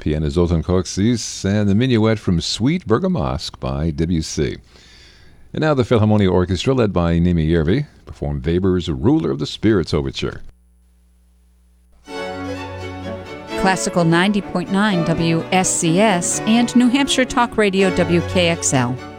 Piano Zoltan Kocsis and the Minuet from Sweet Bergamosk by Debussy. And now the Philharmonia Orchestra, led by Nimi Järvi, perform Weber's Ruler of the Spirits Overture. Classical 90.9 WSCS and New Hampshire Talk Radio WKXL.